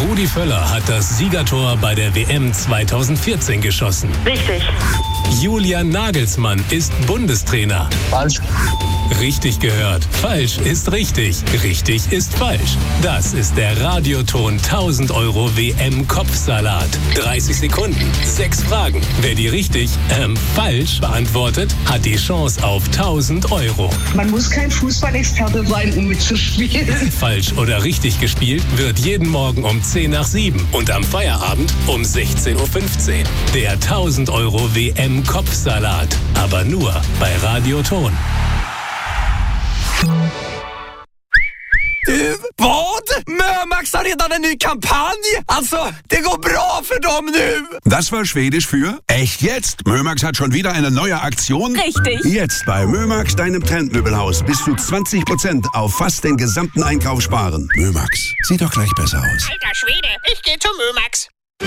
Rudi Völler hat das Siegertor bei der WM 2014 geschossen. Richtig. Julian Nagelsmann ist Bundestrainer. Falsch. Richtig gehört. Falsch ist richtig. Richtig ist falsch. Das ist der Radioton 1000 € WM-Kopfsalat. 30 Sekunden, 6 Fragen. Wer die richtig, falsch beantwortet, hat die Chance auf 1000 €. Man muss kein Fußballexperte sein, um mitzuspielen. Falsch oder richtig gespielt wird jeden Morgen um 10 nach 7 und am Feierabend um 16:15 Uhr. Der 1000 € WM-Kopfsalat. Aber nur bei Radioton. Vad? Mömax har redan en ny kampanj? Alltså, det går bra för dem nu! Das war Schwedisch für echt jetzt. Mömax hat schon wieder eine neue Aktion. Richtig. Jetzt bei Mömax, deinem Trendmöbelhaus, bis zu 20% auf fast den gesamten Einkauf sparen. Mömax, sieht doch gleich besser aus. Alter Schwede, ich gehe zu Mömax.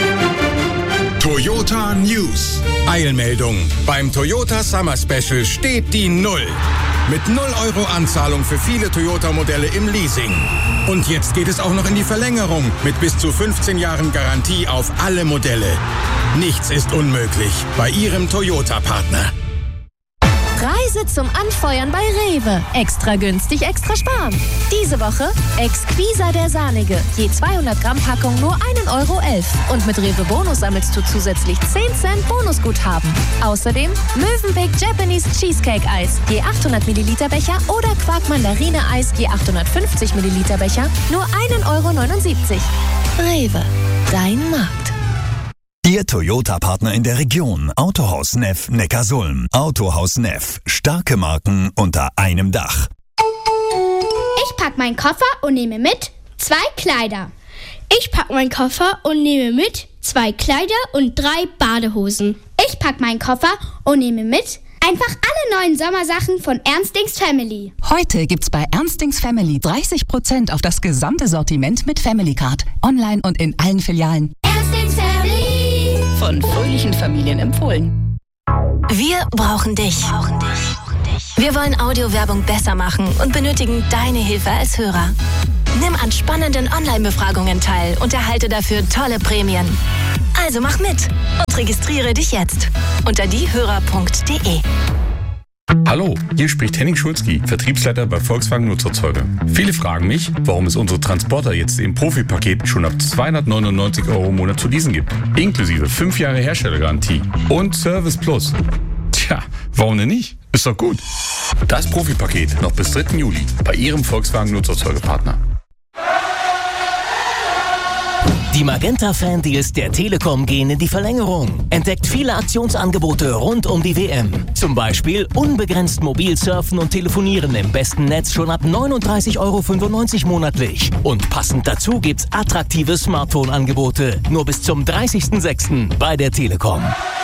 Toyota News. Eilmeldung. Beim Toyota Summer Special steht die 0. Mit 0 € Anzahlung für viele Toyota-Modelle im Leasing. Und jetzt geht es auch noch in die Verlängerung mit bis zu 15 Jahren Garantie auf alle Modelle. Nichts ist unmöglich bei Ihrem Toyota-Partner. Reise zum Anfeuern bei Rewe. Extra günstig, extra sparen. Diese Woche Exquisa der Sahnige. Je 200 Gramm Packung nur 1,11 €. Und mit Rewe Bonus sammelst du zusätzlich 10 Cent Bonusguthaben. Außerdem Mövenpick Japanese Cheesecake Eis. Je 800 Milliliter Becher oder Quark Mandarine Eis. Je 850 Milliliter Becher. Nur 1,79 €. Rewe. Dein Markt. Ihr Toyota-Partner in der Region. Autohaus Neff Neckarsulm. Autohaus Neff. Starke Marken unter einem Dach. Ich pack meinen Koffer und nehme mit 2 Kleider. Ich pack meinen Koffer und nehme mit 2 Kleider und 3 Badehosen. Ich pack meinen Koffer und nehme mit einfach alle neuen Sommersachen von Ernstings Family. Heute gibt's bei Ernstings Family 30% auf das gesamte Sortiment mit Family Card. Online und in allen Filialen. Ernstings Family. Von fröhlichen Familien empfohlen. Wir brauchen dich. Wir wollen Audiowerbung besser machen und benötigen deine Hilfe als Hörer. Nimm an spannenden Online-Befragungen teil und erhalte dafür tolle Prämien. Also mach mit und registriere dich jetzt unter diehörer.de. Hallo, hier spricht Henning Schulzki, Vertriebsleiter bei Volkswagen Nutzerzeuge. Viele fragen mich, warum es unsere Transporter jetzt im Profi-Paket schon ab 299 € im Monat zu leasen gibt. Inklusive 5 Jahre Herstellergarantie und Service Plus. Tja, warum denn nicht? Ist doch gut. Das Profi-Paket noch bis 3. Juli bei Ihrem Volkswagen Nutzerzeugepartner. Die Magenta-Fan-Deals der Telekom gehen in die Verlängerung. Entdeckt viele Aktionsangebote rund um die WM. Zum Beispiel unbegrenzt mobil surfen und telefonieren im besten Netz schon ab 39,95 € monatlich. Und passend dazu gibt's attraktive Smartphone-Angebote. Nur bis zum 30.06. bei der Telekom.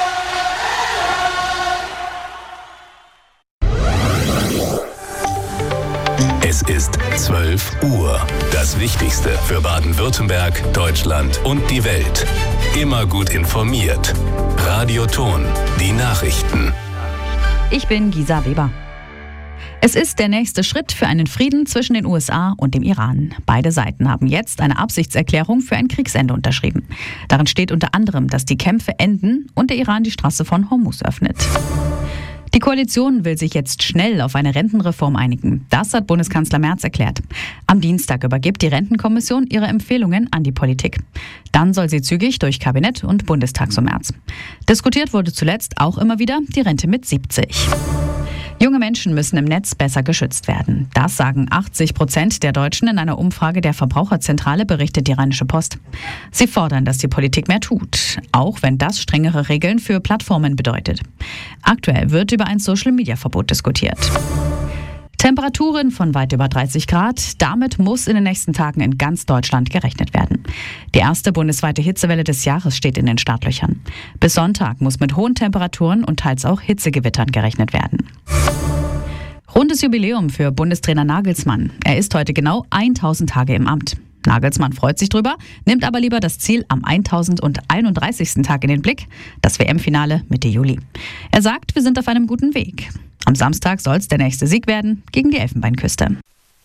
Es ist 12 Uhr. Das Wichtigste für Baden-Württemberg, Deutschland und die Welt. Immer gut informiert. Radioton, die Nachrichten. Ich bin Gisa Weber. Es ist der nächste Schritt für einen Frieden zwischen den USA und dem Iran. Beide Seiten haben jetzt eine Absichtserklärung für ein Kriegsende unterschrieben. Darin steht unter anderem, dass die Kämpfe enden und der Iran die Straße von Hormuz öffnet. Die Koalition will sich jetzt schnell auf eine Rentenreform einigen. Das hat Bundeskanzler Merz erklärt. Am Dienstag übergibt die Rentenkommission ihre Empfehlungen an die Politik. Dann soll sie zügig durch Kabinett und Bundestag, so Merz. Diskutiert wurde zuletzt auch immer wieder die Rente mit 70. Junge Menschen müssen im Netz besser geschützt werden. Das sagen 80% der Deutschen in einer Umfrage der Verbraucherzentrale, berichtet die Rheinische Post. Sie fordern, dass die Politik mehr tut, auch wenn das strengere Regeln für Plattformen bedeutet. Aktuell wird über ein Social-Media-Verbot diskutiert. Temperaturen von weit über 30 Grad. Damit muss in den nächsten Tagen in ganz Deutschland gerechnet werden. Die erste bundesweite Hitzewelle des Jahres steht in den Startlöchern. Bis Sonntag muss mit hohen Temperaturen und teils auch Hitzegewittern gerechnet werden. Rundes Jubiläum für Bundestrainer Nagelsmann. Er ist heute genau 1000 Tage im Amt. Nagelsmann freut sich drüber, nimmt aber lieber das Ziel am 1031. Tag in den Blick, das WM-Finale Mitte Juli. Er sagt, wir sind auf einem guten Weg. Am Samstag soll es der nächste Sieg werden gegen die Elfenbeinküste.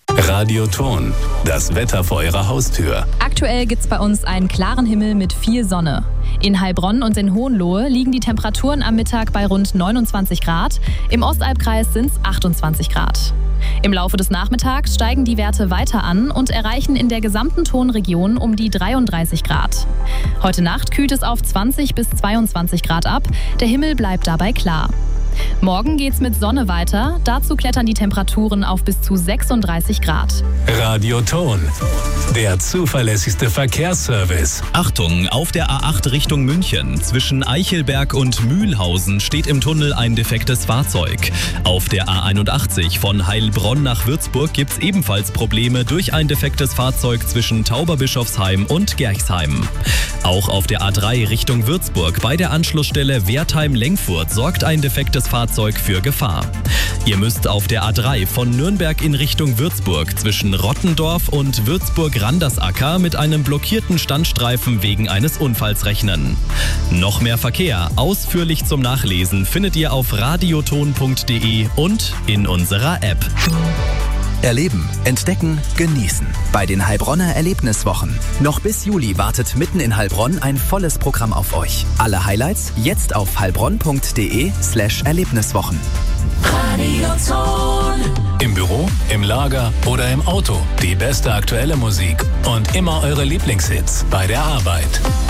Radioton, das Wetter vor Ihrer Haustür. Aktuell gibt's bei uns einen klaren Himmel mit viel Sonne. In Heilbronn und in Hohenlohe liegen die Temperaturen am Mittag bei rund 29 Grad. Im Ostalbkreis sind es 28 Grad. Im Laufe des Nachmittags steigen die Werte weiter an und erreichen in der gesamten Tonregion um die 33 Grad. Heute Nacht kühlt es auf 20 bis 22 Grad ab. Der Himmel bleibt dabei klar. Morgen geht's mit Sonne weiter. Dazu klettern die Temperaturen auf bis zu 36 Grad. Radioton, der zuverlässigste Verkehrsservice. Achtung, auf der A8 Richtung München. Zwischen Eichelberg und Mühlhausen steht im Tunnel ein defektes Fahrzeug. Auf der A81 von Heilbronn nach Würzburg gibt's ebenfalls Probleme durch ein defektes Fahrzeug zwischen Tauberbischofsheim und Gerchsheim. Auch auf der A3 Richtung Würzburg bei der Anschlussstelle Wertheim-Lengfurt sorgt ein defektes Fahrzeug für Gefahr. Ihr müsst auf der A3 von Nürnberg in Richtung Würzburg zwischen Rottendorf und Würzburg-Randersacker mit einem blockierten Standstreifen wegen eines Unfalls rechnen. Noch mehr Verkehr, ausführlich zum Nachlesen, findet ihr auf radioton.de und in unserer App. Erleben, entdecken, genießen. Bei den Heilbronner Erlebniswochen. Noch bis Juli wartet mitten in Heilbronn ein volles Programm auf euch. Alle Highlights jetzt auf heilbronn.de/Erlebniswochen. Radioton. Im Büro, im Lager oder im Auto. Die beste aktuelle Musik und immer eure Lieblingshits bei der Arbeit.